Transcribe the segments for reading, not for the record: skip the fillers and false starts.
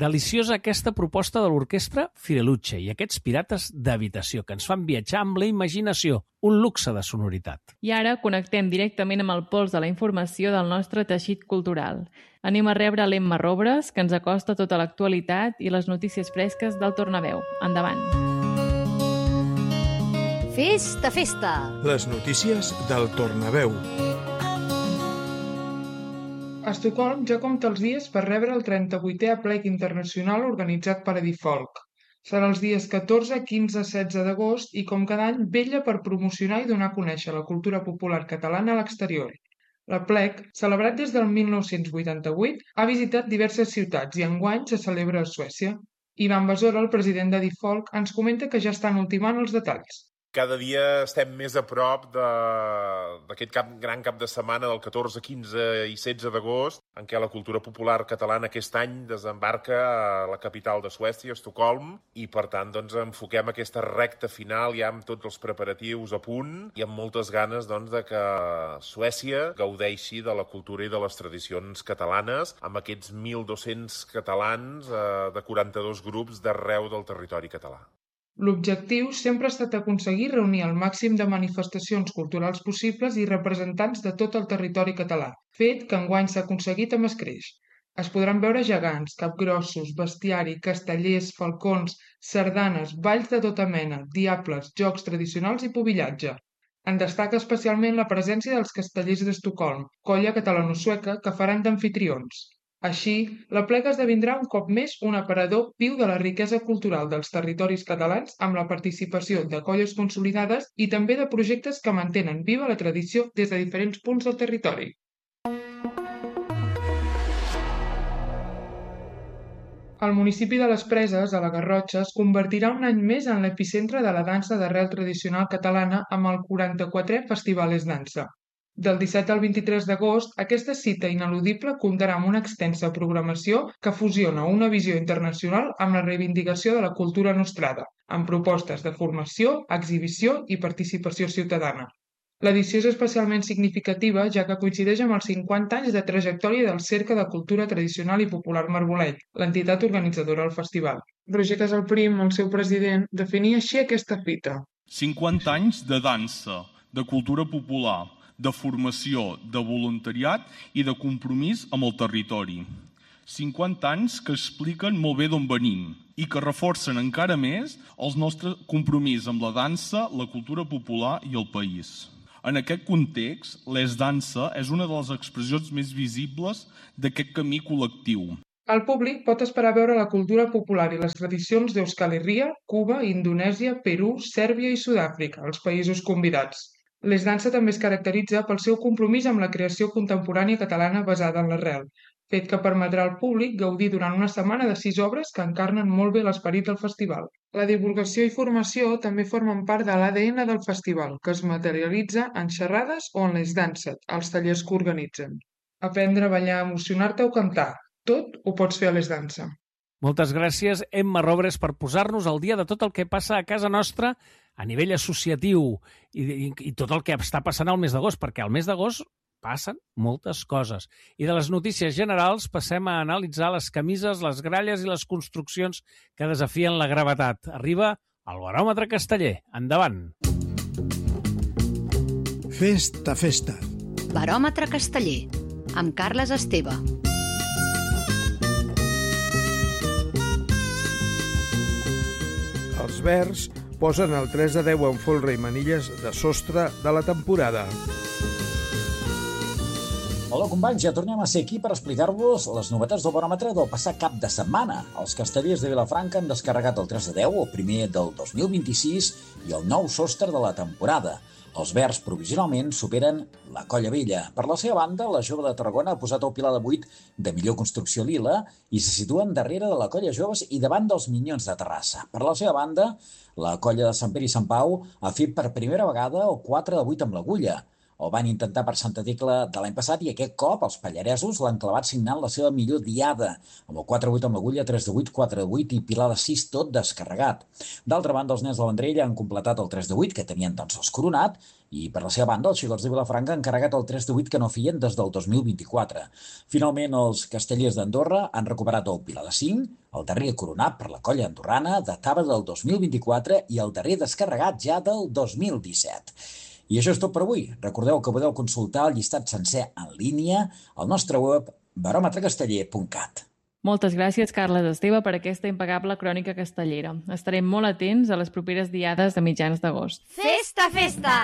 Deliciosa aquesta proposta de l'orquestra Fireluce i aquests pirates d'habitació que ens fan viatjar amb la imaginació. Un luxe de sonoritat. I ara connectem directament amb el pols de la informació del nostre teixit cultural. Anem a rebre l'Emma Robres, que ens acosta tota l'actualitat i les notícies fresques del Tornaveu. Endavant. Festa, festa! Les notícies del Tornaveu. Estocolm ja compta els dies per rebre el 38è aplec internacional organitzat per Edifolc. Serà els dies 14, 15, 16 d'agost i, com cada any, vetlla per promocionar i donar a conèixer la cultura popular catalana a l'exterior. L'aplec, celebrat des del 1988, ha visitat diverses ciutats i enguany se celebra a Suècia. Ivan Besora, el president d'Edifolc, ens comenta que ja estan ultimant els detalls. Cada dia estem més a prop d'aquest gran cap de setmana del 14, 15 i 16 d'agost, en què la cultura popular catalana aquest any desembarca a la capital de Suècia, Estocolm, i per tant enfoquem aquesta recta final ja amb tots els preparatius a punt i amb moltes ganes de que Suècia gaudeixi de la cultura i de les tradicions catalanes amb aquests 1.200 catalans de 42 grups d'arreu del territori català. L'objectiu sempre ha estat aconseguir reunir el màxim de manifestacions culturals possibles i representants de tot el territori català, fet que enguany s'ha aconseguit amb escreix. Es podran veure gegants, capgrossos, bestiari, castellers, falcons, sardanes, balls de tota mena, diables, jocs tradicionals i pubillatge. En destaca especialment la presència dels castellers d'Estocolm, colla catalano-sueca que faran d'amfitrions. Així, l'aplec esdevindrà un cop més un aparador viu de la riquesa cultural dels territoris catalans amb la participació de colles consolidades i també de projectes que mantenen viva la tradició des de diferents punts del territori. El municipi de les Preses, a la Garrotxa, es convertirà un any més en l'epicentre de la dansa d'arrel tradicional catalana amb el 44è Festival Es Dansa. Del 17 al 23 d'agost, aquesta cita ineludible comptarà amb una extensa programació que fusiona una visió internacional amb la reivindicació de la cultura nostrada, amb propostes de formació, exhibició i participació ciutadana. L'edició és especialment significativa ja que coincideix amb els 50 anys de trajectòria del Cercle de Cultura Tradicional i Popular Marbollet, l'entitat organitzadora del festival. Roger Casalprim, el seu president, definia així aquesta fita. 50 anys de dansa, de cultura popular, de formació, de voluntariat i de compromís amb el territori. 50 anys que expliquen molt bé d'on venim i que reforcen encara més el nostre compromís amb la dansa, la cultura popular i el país. En aquest context, l'Es Dansa és una de les expressions més visibles d'aquest camí col·lectiu. El públic pot esperar veure la cultura popular i les tradicions d'Euskal Herria, Cuba, Indonèsia, Perú, Sèrbia i Sud-àfrica, els països convidats. l'Es Dansa també es caracteritza pel seu compromís amb la creació contemporània catalana basada en l'arrel, fet que permetrà al públic gaudir durant una setmana de 6 obres que encarnen molt bé l'esperit del festival. La divulgació i formació també formen part de l'ADN del festival, que es materialitza en xerrades o en l'Es Dansa, els tallers que organitzen. Aprendre a ballar, emocionar-te o cantar, tot ho pots fer a l'Es Dansa. Moltes gràcies, Emma Robres, per posar-nos al dia de tot el que passa a casa nostra a nivell associatiu i tot el que està passant al mes d'agost, perquè al mes d'agost passen moltes coses. I de les notícies generals passem a analitzar les camises, les gralles i les construccions que desafien la gravetat. Arriba el baròmetre casteller. Endavant! Festa, festa. Baròmetre casteller, amb Carles Esteve. Els verds posen el 3 de 10 en folre i manilles de sostre de la temporada. Hola, companys, ja tornem a ser aquí per explicar-vos les novetats del baròmetre del passat cap de setmana. Els castellers de Vilafranca han descarregat el 3 de 10, el primer del 2026, i el nou sostre de la temporada. Els verds provisionalment superen la Colla Vella. Per la seva banda, la Jove de Tarragona ha posat el pilar de 8 de millor construcció lila i se situen darrere de la Colla Joves i davant dels Minyons de Terrassa. Per la seva banda, la Colla de Sant Pere i Sant Pau ha fet per primera vegada el 4 de 8 amb l'agulla. El van intentar per Santa Tecla de l'any passat i aquest cop els pallaresos l'han clavat signant la seva millor diada, amb el 4-8 amb l'agulla, 3-8, 4-8 i pilar de 6 tot descarregat. D'altra banda, els nens de Vendrell han completat el 3-8 que tenien tan sols coronat i per la seva banda els xicots de Vilafranca han carregat el 3-8 que no feien des del 2024. Finalment, els castellers d'Andorra han recuperat el pilar de 5, el darrer coronat per la colla andorrana datava del 2024 i el darrer descarregat ja del 2017. I això és tot per avui. Recordeu que podeu consultar el llistat sencer en línia al nostre web baròmetrecasteller.cat. Moltes gràcies, Carles Esteve, per aquesta impecable crònica castellera. Estarem molt atents a les properes diades de mitjans d'agost. Festa, festa!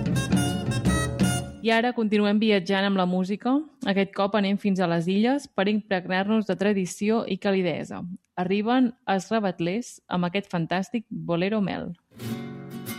I ara continuem viatjant amb la música. Aquest cop anem fins a les Illes per impregnar-nos de tradició i calidesa. Arriben els Rebetlers amb aquest fantàstic Bolero Mel.